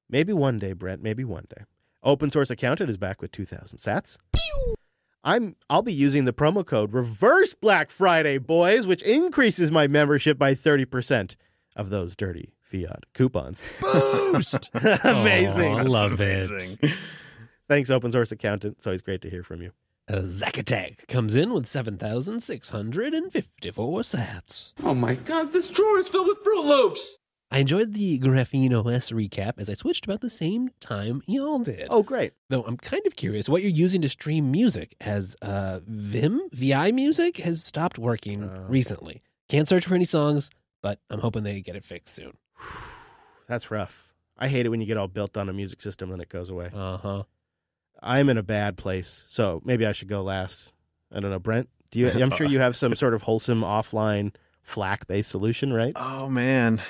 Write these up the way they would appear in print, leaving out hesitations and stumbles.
Maybe one day, Brent. Maybe one day. Open Source Accountant is back with 2,000 sats. I'll be using the promo code Reverse Black Friday, boys, which increases my membership by 30% of those dirty fiat coupons. Boost! Amazing. I love it. Thanks, Open Source Accountant. It's always great to hear from you. Zacatec comes in with 7,654 sats. Oh my god, this drawer is filled with Fruit Loops! I enjoyed the Graphene OS recap as I switched about the same time y'all did. Oh, great. Though I'm kind of curious what you're using to stream music, as VI Music has stopped working recently. Can't search for any songs, but I'm hoping they get it fixed soon. That's rough. I hate it when you get all built on a music system and it goes away. Uh-huh. I'm in a bad place, so maybe I should go last. I don't know, Brent. I'm sure you have some sort of wholesome offline FLAC-based solution, right? Oh, man.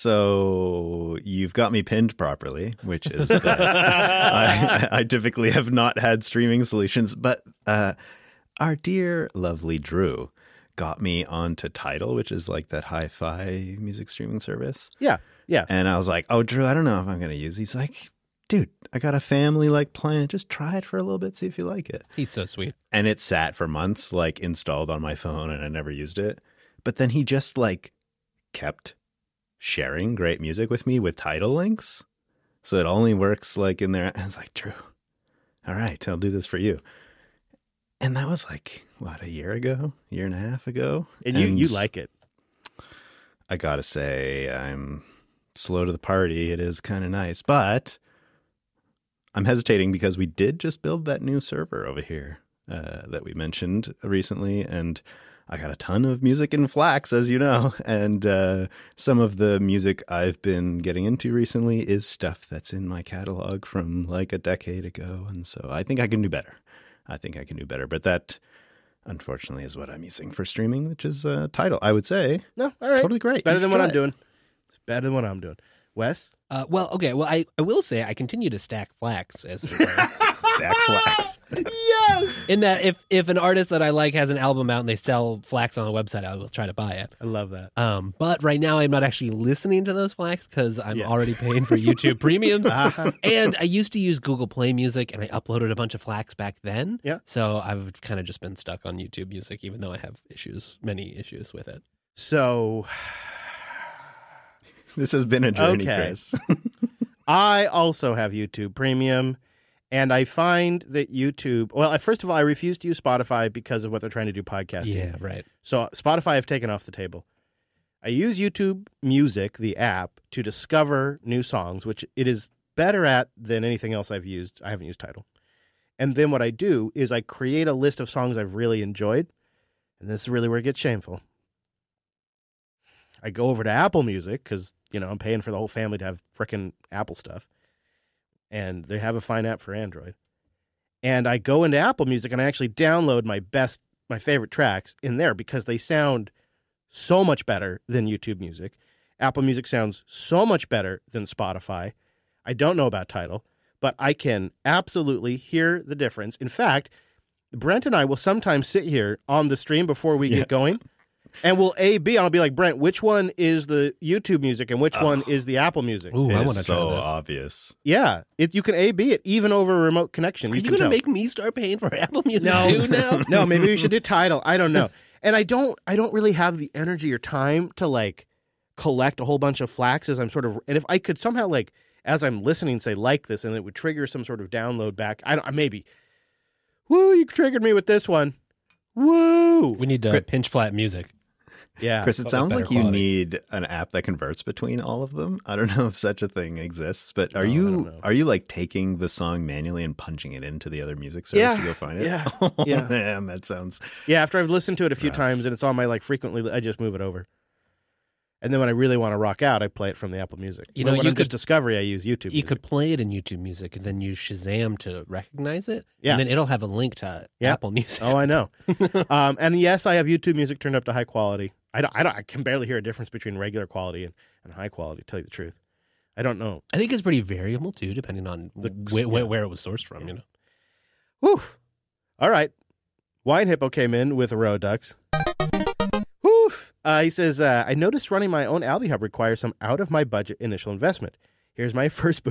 So you've got me pinned properly, which is that I typically have not had streaming solutions. But our dear, lovely Drew got me onto Tidal, which is like that hi-fi music streaming service. Yeah. And I was like, oh, Drew, I don't know if I'm going to use these. He's like, dude, I got a family-like plan. Just try it for a little bit, see if you like it. He's so sweet. And it sat for months, like installed on my phone, and I never used it. But then he just like kept sharing great music with me with Tidal links. So it only works like in there. I was like, Drew, all right, I'll do this for you. And that was like, what, a year and a half ago? And you like it. I got to say, I'm slow to the party. It is kind of nice. But I'm hesitating because we did just build that new server over here that we mentioned recently. And I got a ton of music in Flax, as you know, and some of the music I've been getting into recently is stuff that's in my catalog from like a decade ago, and so I think I can do better. But that, unfortunately, is what I'm using for streaming, which is Tidal. I would say, No, all right. totally great. Better You than should what I'm try it. doing. It's better than what I'm doing. Wes? I will say I continue to stack Flax as it were. Stack Flax. Yes! In that if an artist that I like has an album out and they sell Flax on the website, I will try to buy it. I love that. But right now I'm not actually listening to those Flax because I'm already paying for YouTube premiums. And I used to use Google Play Music and I uploaded a bunch of Flax back then. Yeah. So I've kind of just been stuck on YouTube Music, even though I have many issues with it. So This has been a journey, Okay. Chris. I also have YouTube Premium, and I find that YouTube... Well, first of all, I refuse to use Spotify because of what they're trying to do podcasting. Yeah, right. So Spotify I've taken off the table. I use YouTube Music, the app, to discover new songs, which it is better at than anything else I've used. I haven't used Tidal. And then what I do is I create a list of songs I've really enjoyed, and this is really where it gets shameful. I go over to Apple Music because, I'm paying for the whole family to have frickin' Apple stuff. And they have a fine app for Android. And I go into Apple Music and I actually download my favorite tracks in there because they sound so much better than YouTube Music. Apple Music sounds so much better than Spotify. I don't know about Tidal, but I can absolutely hear the difference. In fact, Brent and I will sometimes sit here on the stream before we get going. And we'll A/B, and I'll be like, Brent, which one is the YouTube Music and which one is the Apple Music? Ooh, I It want is to try so this. obvious. Yeah, you can A/B it even over a remote connection. Are you can going to tell. make me start paying for Apple Music No. too now? No, maybe we should do Tidal. I don't know. And I don't really have the energy or time to like collect a whole bunch of Flaxes. And if I could somehow like as I'm listening say like this and it would trigger some sort of download back. Maybe. Woo, you triggered me with this one. Woo. We need to pinch flat music. Yeah. Chris, it But with sounds better like you quality. need an app that converts between all of them. I don't know if such a thing exists, but are I don't you know. like taking the song manually and punching it into the other music service Yeah, to go find it? yeah, Oh, yeah. man, that sounds... Yeah, after I've listened to it a few times and it's on my like frequently, I just move it over. And then when I really want to rock out, I play it from the Apple Music. You know, when you I'm just could- Discovery, I use YouTube You Music. could play it in YouTube Music and then use Shazam to recognize it. Yeah. And then it'll have a link to Yeah. Apple Music. Oh, I know. And yes, I have YouTube Music turned up to high quality. I can barely hear a difference between regular quality and high quality, to tell you the truth. I don't know. I think it's pretty variable too, depending on where it was sourced from. You know. Woof. All right. Wine Hippo came in with a row of ducks. Woof. He says, I noticed running my own Albi Hub requires some out-of-my-budget initial investment. Here's my first